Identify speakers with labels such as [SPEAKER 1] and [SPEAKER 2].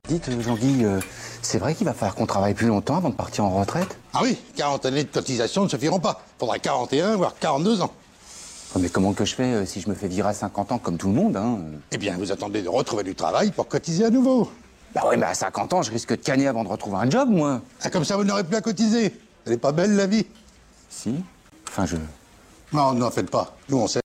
[SPEAKER 1] Dites, Jean-Guy, c'est vrai qu'il va falloir qu'on travaille plus longtemps avant de partir en retraite?
[SPEAKER 2] Ah oui, 40 années de cotisation ne suffiront pas. Faudra 41, voire 42 ans.
[SPEAKER 1] Oh, mais comment que je fais si je me fais virer à 50 ans comme tout le monde, hein?
[SPEAKER 2] Eh bien, vous attendez de retrouver du travail pour cotiser à nouveau.
[SPEAKER 1] Bah oui, mais à 50 ans, je risque de canner avant de retrouver un job, moi.
[SPEAKER 2] Ah, comme ça, vous n'aurez plus à cotiser. Elle est pas belle, la vie?
[SPEAKER 1] Si. Enfin, je...
[SPEAKER 2] Non, n'en faites pas. Nous, on sait.